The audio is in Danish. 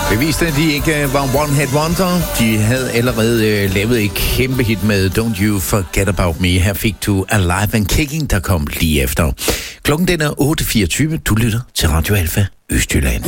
Beviste, at de ikke var one-hit wonder. De havde allerede lavet et kæmpe hit med Don't You Forget About Me. Her fik du Alive and Kicking, der kom lige efter. Klokken den er 8.24. Du lytter til Radio Alfa Østjylland.